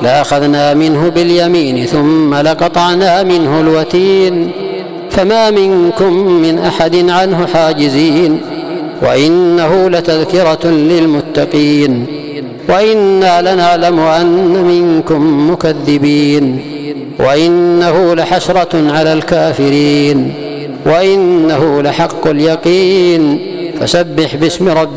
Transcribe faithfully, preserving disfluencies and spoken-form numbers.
لأخذنا منه باليمين ثم لقطعنا منه الوتين فما منكم من أحد عنه حاجزين وإنه لتذكرة للمتقين وإنا لنعلم أن منكم مكذبين وإنه لحسرة على الكافرين وإنه لحق اليقين فسبح باسم ربك